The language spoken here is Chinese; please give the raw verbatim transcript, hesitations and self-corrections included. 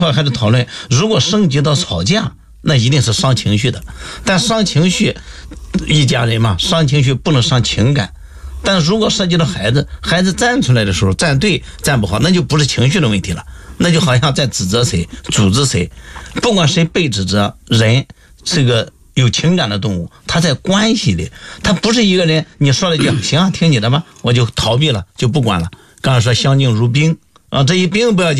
还是讨论，如果升级到吵架，那一定是伤情绪的。但伤情绪，一家人嘛，伤情绪不能伤情感。但如果涉及到孩子，孩子站出来的时候站对站不好，那就不是情绪的问题了，那就好像在指责谁组织谁。不管谁被指责，人是个有情感的动物，他在关系里，他不是一个人你说了一句行啊听你的吧，我就逃避了就不管了。刚才说相敬如宾啊，这一宾不要紧。